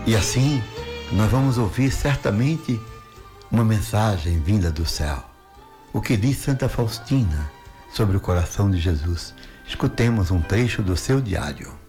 E assim, nós vamos ouvir certamente uma mensagem vinda do céu. O que diz Santa Faustina sobre o coração de Jesus? Escutemos um trecho do seu diário.